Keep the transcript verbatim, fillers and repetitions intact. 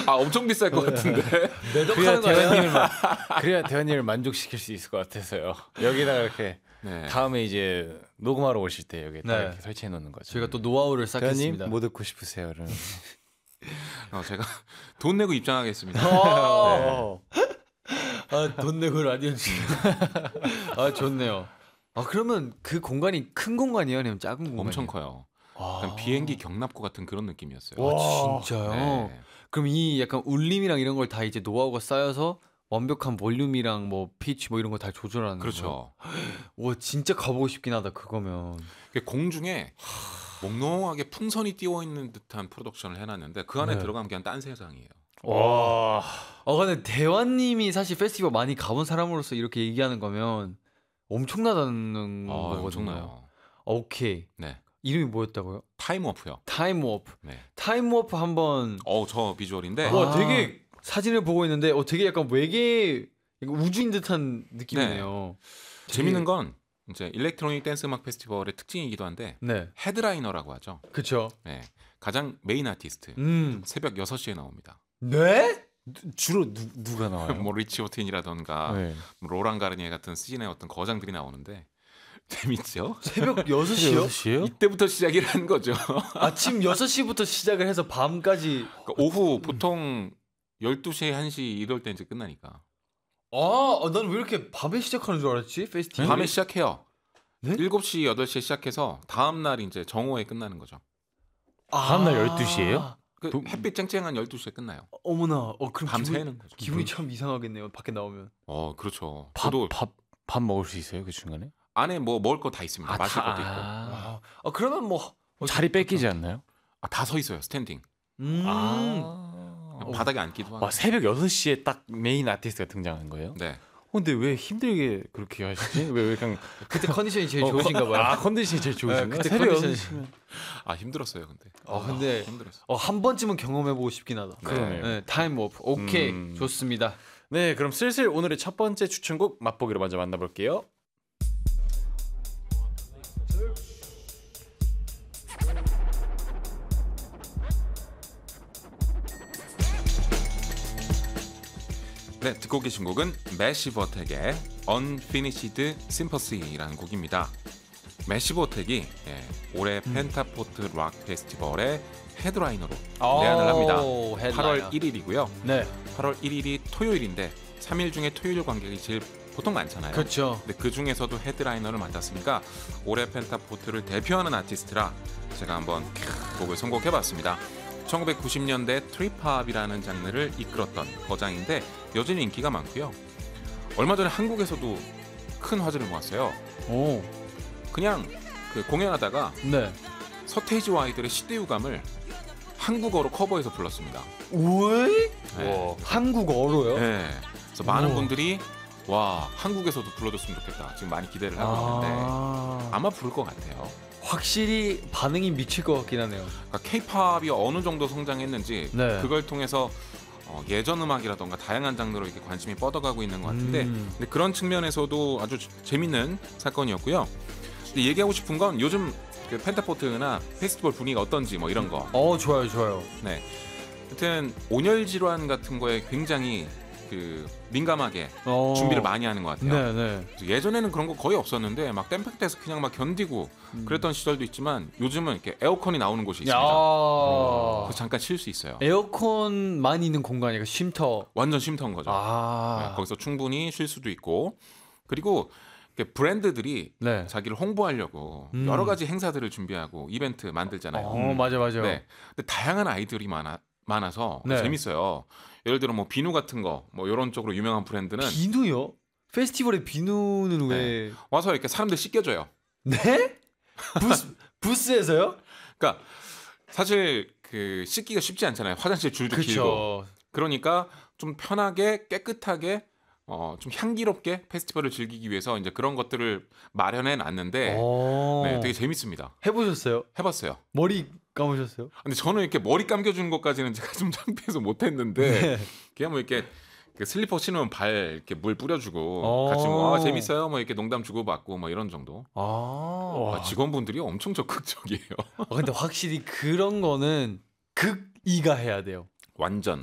아 엄청 비쌀 것 같은데. 그래야 대현님을 그래야 대현님을 만족시킬 수 있을 것 같아서요. 여기다가 이렇게 네. 다음에 이제 녹음하러 오실 때 여기 네. 이렇게 설치해 놓는 거죠. 저희가 또 노하우를 쌓겠습니다. 대현님 뭐 듣고 싶으세요? 어, 제가 돈 내고 입장하겠습니다. 네. 아, 돈 내고 라디오 아 좋네요. 아 그러면 그 공간이 큰 공간이에요, 아니면 작은 공간이에요? 엄청 커요. 약간 비행기 경납고 같은 그런 느낌이었어요. 와, 진짜요? 네. 그럼 이 약간 울림이랑 이런 걸 다 이제 노하우가 쌓여서 완벽한 볼륨이랑 뭐 피치 뭐 이런 거 다 조절하는 그렇죠. 와 진짜 가보고 싶긴 하다 그거면. 공중에 몽롱하게 풍선이 띄워 있는 듯한 프로덕션을 해놨는데 그 안에 네. 들어가면 그냥 딴 세상이에요. 와. 아 근데 대환님이 사실 페스티벌 많이 가본 사람으로서 이렇게 얘기하는 거면 엄청나다는 아, 거거든요. 엄청나요. 오케이. 네. 이름이 뭐였다고요? 타임워프요. 타임워프. 네. 타임워프 한번. 어, 저 비주얼인데. 와, 되게 사진을 보고 있는데, 어, 되게 약간 외계 우주인 듯한 느낌이네요. 네. 재밌는 건 이제 일렉트로닉 댄스 음악 페스티벌의 특징이기도 한데, 네. 헤드라이너라고 하죠. 그렇죠. 네. 가장 메인 아티스트. 음. 새벽 여섯 시에 나옵니다. 네? 주로 누, 누가 나와요? 뭐 리치 오틴이라던가 네. 뭐 로랑 가르니에 같은 시즌의 어떤 거장들이 나오는데. 재밌죠? 새벽 여섯 시요? 여섯 시요? 이때부터 시작이라는 거죠. 아침 여섯 시부터 시작을 해서 밤까지. 그러니까 오후 보통 열두 시, 한 시 이럴 때 이제 끝나니까. 아, 난 왜 이렇게 밤에 시작하는 줄 알았지? 페스티벌. 밤에 시작해요. 네? 일곱 시, 여덟 시에 시작해서 다음 날 이제 정오에 끝나는 거죠. 아, 다음 날 열두 시예요? 그 햇빛 쨍쨍한 열두 시에 끝나요. 어머나. 어, 그럼 밤새는 거죠. 기분이 참 이상하겠네요. 밖에 나오면. 어, 그렇죠. 밥, 저도 밥, 밥 먹을 수 있어요, 그 중간에? 안에 뭐 먹을 거 다 있습니다. 아, 마실 다, 것도 있고. 아, 아 그러면 뭐 자리 뺏기지 않나요? 아, 다 서 있어요. 스탠딩. 음. 아. 바닥에 앉기도 하고. 와, 새벽 여섯 시에 딱 메인 아티스트가 등장한 거예요? 네. 근데 왜 힘들게 그렇게 하시지? 왜, 왜 그냥 그때 컨디션이 제일 어, 좋으신가 봐요. 아, 컨디션이 제일 좋으신가요? 네, 그때 새벽 컨디션이. 아, 힘들었어요, 근데. 아, 근데 아, 힘들었어. 어, 한 번쯤은 경험해 보고 싶긴 하다. 네. 그러네요. 네, 타임워프. 오케이. 음. 좋습니다. 네, 그럼 슬슬 오늘의 첫 번째 추천곡 맛보기로 먼저 만나볼게요. 네, 듣고 계신 곡은 매시브 어택의 Unfinished Sympathy라는 곡입니다. 매시브 어택이 예, 올해 음. 펜타포트 락 페스티벌의 헤드라이너로 내한을 합니다. 헤드라이너. 팔월 일일이고요. 네. 팔월 일일이 토요일인데 삼 일 중에 토요일 관객이 제일 보통 많잖아요. 그렇죠. 근데 그 중에서도 헤드라이너를 맡았으니까 올해 펜타포트를 대표하는 아티스트라 제가 한번 곡을 선곡해봤습니다. 천구백구십 년대 트립합이라는 장르를 이끌었던 거장인데 여전히 인기가 많고요. 얼마 전에 한국에서도 큰 화제를 모았어요. 오. 그냥 그 공연하다가 네. 서태지와 아이들의 시대유감을 한국어로 커버해서 불렀습니다. 왜? 네. 한국어로요? 네. 그래서 많은 오. 분들이 와 한국에서도 불러줬으면 좋겠다. 지금 많이 기대를 하고 아. 있는데 아마 부를 것 같아요. 확실히 반응이 미칠 것 같긴 하네요. 그러니까 K-팝이 어느 정도 성장했는지 네. 그걸 통해서 어, 예전 음악이라던가 다양한 장르로 이렇게 관심이 뻗어가고 있는 것 같은데 음. 근데 그런 측면에서도 아주 재밌는 사건이었고요. 근데 얘기하고 싶은 건 요즘 그 펜타포트나 페스티벌 분위기가 어떤지 뭐 이런 거. 어 좋아요 좋아요. 네. 하여튼 온열 질환 같은 거에 굉장히 그 민감하게 어. 준비를 많이 하는 것 같아요. 네, 네. 예전에는 그런 거 거의 없었는데 막 땜팩돼서 그냥 막 견디고 음. 그랬던 시절도 있지만 요즘은 이렇게 에어컨이 나오는 곳이 있습니다. 어. 그래서 잠깐 쉴 수 있어요. 에어컨만 있는 공간이니까 쉼터. 완전 쉼터인 거죠. 아. 네, 거기서 충분히 쉴 수도 있고 그리고 브랜드들이 네. 자기를 홍보하려고 음. 여러 가지 행사들을 준비하고 이벤트 만들잖아요. 어, 음. 맞아 맞아. 네. 근데 다양한 아이들이 많아 많아서 네. 재밌어요. 예를 들어 뭐 비누 같은 거 뭐 이런 쪽으로 유명한 브랜드는 비누요? 페스티벌에 비누는 왜 네. 와서 이렇게 사람들 씻겨줘요. 네? 부스 부스에서요? 그러니까 사실 그 씻기가 쉽지 않잖아요. 화장실 줄도 그쵸. 길고. 그러니까 좀 편하게 깨끗하게 어, 좀 향기롭게 페스티벌을 즐기기 위해서 이제 그런 것들을 마련해 놨는데 네, 되게 재밌습니다. 해보셨어요? 해봤어요. 머리 감으셨어요? 근데 저는 이렇게 머리 감겨주는 것까지는 제가 좀 창피해서 못했는데 네. 그냥 뭐 이렇게 그 슬리퍼 신으면 발 이렇게 물 뿌려주고 같이 뭐 아, 재밌어요 뭐 이렇게 농담 주고받고 뭐 이런 정도. 아, 아 직원분들이 엄청 적극적이에요. 아, 근데 확실히 그런 거는 극이가 해야 돼요. 완전.